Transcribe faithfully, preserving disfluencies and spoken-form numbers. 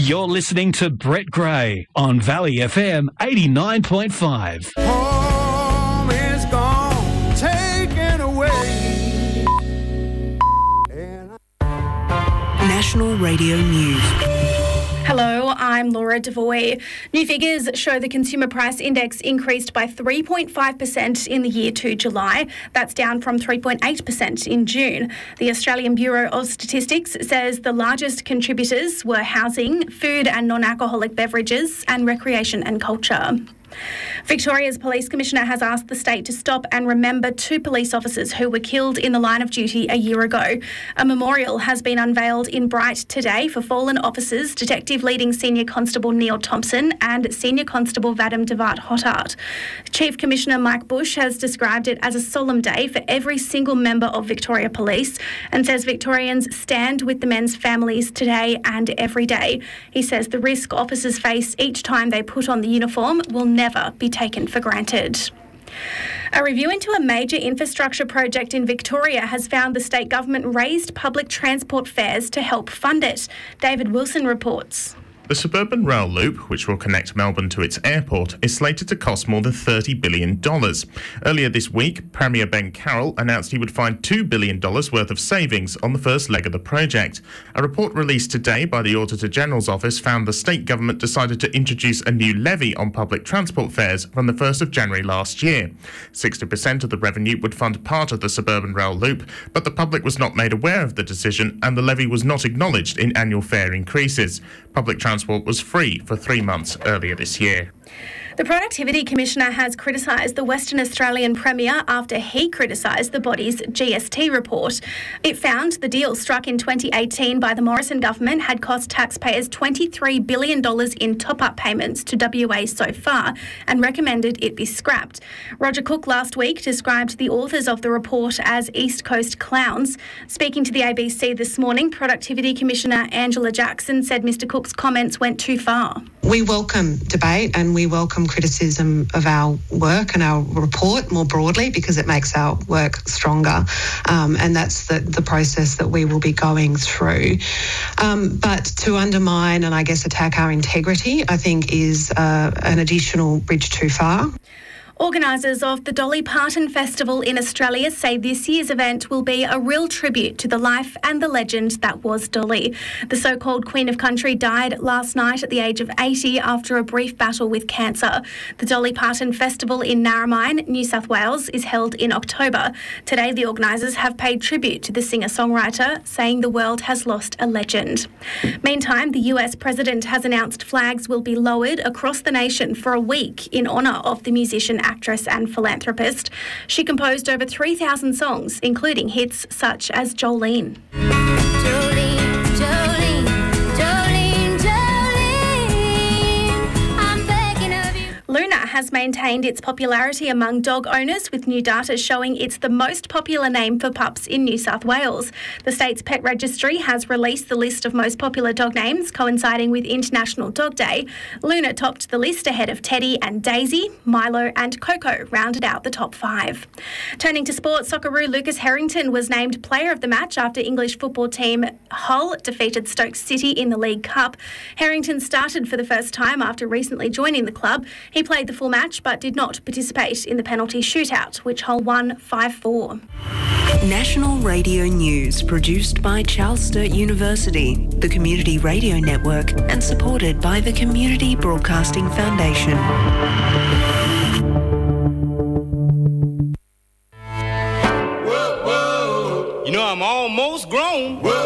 You're listening to Brett Gray on Valley F M eighty-nine point five. Home is gone, taken away. National Radio News. Hello, I'm Laura Devoy. New figures show the Consumer Price Index increased by three point five percent in the year to July. That's down from three point eight percent in June. The Australian Bureau of Statistics says the largest contributors were housing, food and non-alcoholic beverages, and recreation and culture. Victoria's Police Commissioner has asked the state to stop and remember two police officers who were killed in the line of duty a year ago. A memorial has been unveiled in Bright today for fallen officers, Detective Leading Senior Constable Neil Thompson and Senior Constable Vadim Devart Hottart. Chief Commissioner Mike Bush has described it as a solemn day for every single member of Victoria Police and says Victorians stand with the men's families today and every day. He says the risk officers face each time they put on the uniform will never be taken for granted. A review into a major infrastructure project in Victoria has found the state government raised public transport fares to help fund it. David Wilson reports. The Suburban Rail Loop, which will connect Melbourne to its airport, is slated to cost more than thirty billion dollars. Earlier this week, Premier Ben Carroll announced he would find two billion dollars worth of savings on the first leg of the project. A report released today by the Auditor General's Office found the state government decided to introduce a new levy on public transport fares from the first of January last year. sixty percent of the revenue would fund part of the Suburban Rail Loop, but the public was not made aware of the decision and the levy was not acknowledged in annual fare increases. Public transport Transport was free for three months earlier this year. The Productivity Commissioner has criticised the Western Australian Premier after he criticised the body's G S T report. It found the deal struck in twenty eighteen by the Morrison government had cost taxpayers twenty-three billion dollars in top-up payments to W A so far and recommended it be scrapped. Roger Cook last week described the authors of the report as East Coast clowns. Speaking to the A B C this morning, Productivity Commissioner Angela Jackson said Mister Cook's comments went too far. We welcome debate and we welcome criticism of our work and our report more broadly because it makes our work stronger, um, and that's the, the process that we will be going through. Um, but to undermine and I guess attack our integrity, I think is uh, an additional bridge too far. Organisers of the Dolly Parton Festival in Australia say this year's event will be a real tribute to the life and the legend that was Dolly. The so-called Queen of Country died last night at the age of eighty after a brief battle with cancer. The Dolly Parton Festival in Narromine, New South Wales, is held in October. Today, the organisers have paid tribute to the singer-songwriter, saying the world has lost a legend. Meantime, the U S President has announced flags will be lowered across the nation for a week in honour of the musician, actress and philanthropist. She composed over three thousand songs, including hits such as Jolene. Jolene, Jolene, Jolene, Jolene, I'm begging of you. Luna has maintained its popularity among dog owners, with new data showing it's the most popular name for pups in New South Wales. The state's pet registry has released the list of most popular dog names, coinciding with International Dog Day. Luna topped the list ahead of Teddy and Daisy. Milo and Coco rounded out the top five. Turning to sport, Socceroo Lucas Harrington was named player of the match after English football team Hull defeated Stoke City in the League Cup. Harrington started for the first time after recently joining the club. He played the full match but did not participate in the penalty shootout, which Hull won five four. National Radio News, produced by Charles Sturt University, the Community Radio Network, and supported by the Community Broadcasting Foundation. Whoa, whoa. You know, I'm almost grown. Whoa.